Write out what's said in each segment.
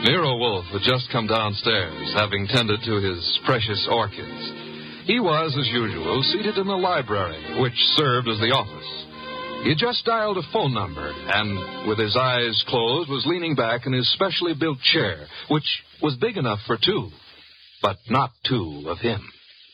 Nero Wolfe had just come downstairs, having tended to his precious orchids. He was, as usual, seated in the library, which served as the office. He had just dialed a phone number, and with his eyes closed, was leaning back in his specially built chair, which was big enough for two, but not two of him.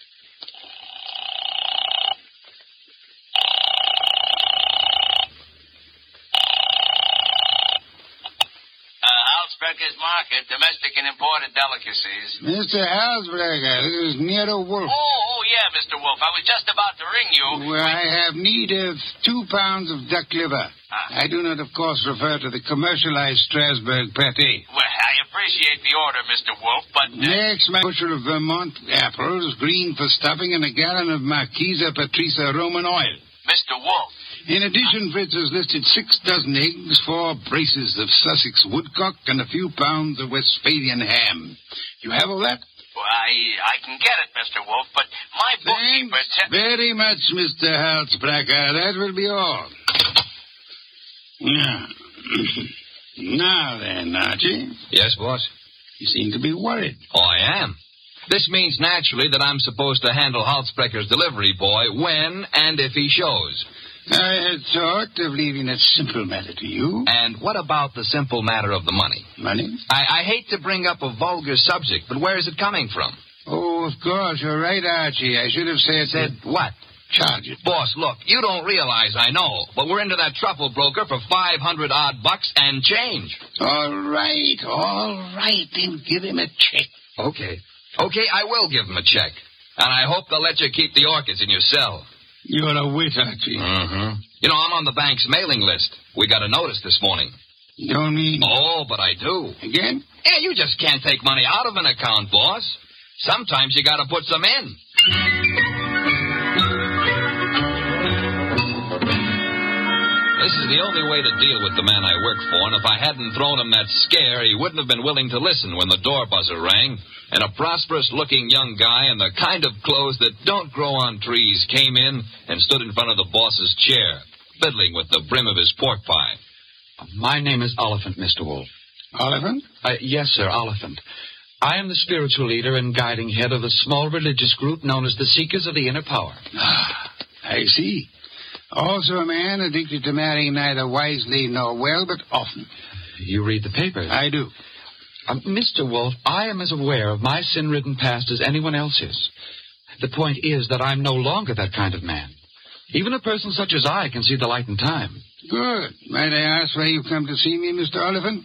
Halsbrecher's Market, domestic and imported delicacies. Mr. Halsbrecher, this is Nero Wolfe. Oh, yeah, Mr. Wolfe. I was just about to ring you. Well, I have need of 2 pounds of duck liver. I do not, of course, refer to the commercialized Strasbourg pate. Well, I appreciate the order, Mr. Wolfe, but... Next, my bushel of Vermont apples, green for stuffing, and a gallon of Marquesa Patricia Roman oil. Mr. Wolfe. In addition, Fritz has listed 6 dozen eggs, 4 braces of Sussex woodcock, and a few pounds of Westphalian ham. You have all that? Well, I can get it, Mr. Wolfe, but my bookkeeper... Thanks very much, Mr. Halsbrecher. That will be all. Now then, Archie. Yes, boss? You seem to be worried. Oh, I am. This means naturally that I'm supposed to handle Halsbrecher's delivery boy when and if he shows. I had thought of leaving that simple matter to you. And what about the simple matter of the money? Money? I hate to bring up a vulgar subject, but where is it coming from? Oh, of course, you're right, Archie. I should have said... What? Charge it. Boss, look, you don't realize I know, but we're into that truffle broker for $500-odd and change. All right, then give him a check. Okay, I will give him a check. And I hope they'll let you keep the orchids in your cell. You're a wit, Archie. Mm-hmm. You know, I'm on the bank's mailing list. We got a notice this morning. You don't mean... Oh, but I do. Again? Yeah, you just can't take money out of an account, boss. Sometimes you gotta put some in. This is the only way to deal with the man I work for, and if I hadn't thrown him that scare, he wouldn't have been willing to listen when the door buzzer rang, and a prosperous-looking young guy in the kind of clothes that don't grow on trees came in and stood in front of the boss's chair, fiddling with the brim of his pork pie. My name is Oliphant, Mr. Wolfe. Oliphant? Yes, sir, Oliphant. I am the spiritual leader and guiding head of a small religious group known as the Seekers of the Inner Power. Ah, I see. Also a man addicted to marrying neither wisely nor well, but often. You read the papers? I do. Mr. Wolfe, I am as aware of my sin-ridden past as anyone else is. The point is that I'm no longer that kind of man. Even a person such as I can see the light in time. Good. Might I ask why you've come to see me, Mr. Oliphant?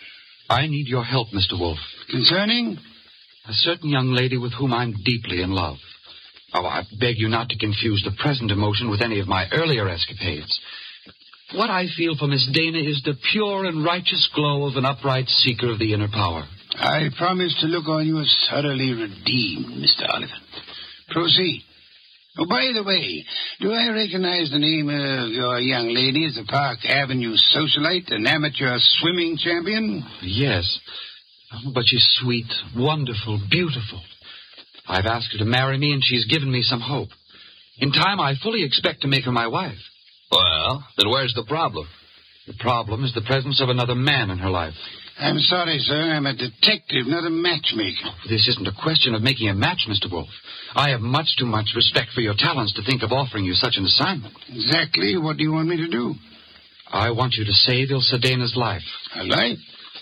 I need your help, Mr. Wolfe. Concerning? A certain young lady with whom I'm deeply in love. Oh, I beg you not to confuse the present emotion with any of my earlier escapades. What I feel for Miss Dana is the pure and righteous glow of an upright seeker of the inner power. I promise to look on you as thoroughly redeemed, Mr. Oliphant. Proceed. Oh, by the way, do I recognize the name of your young lady as a Park Avenue socialite, an amateur swimming champion? Yes, but she's sweet, wonderful, beautiful. I've asked her to marry me, and she's given me some hope. In time, I fully expect to make her my wife. Well, then where's the problem? The problem is the presence of another man in her life. I'm sorry, sir. I'm a detective, not a matchmaker. This isn't a question of making a match, Mr. Wolfe. I have much too much respect for your talents to think of offering you such an assignment. Exactly. What do you want me to do? I want you to save Ilse Dana's life. A life?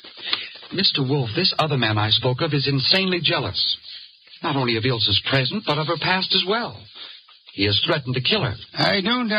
Mr. Wolfe, this other man I spoke of is insanely jealous. Not only of Ilse's present, but of her past as well. He has threatened to kill her. I don't